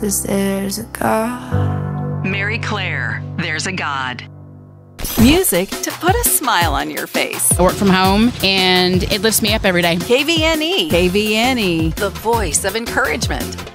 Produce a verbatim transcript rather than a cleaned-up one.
'cause there's a God. Mary Claire, There's a God. Music to put a smile on your face. I work from home, and it lifts me up every day. K V N E. K V N E. The voice of encouragement.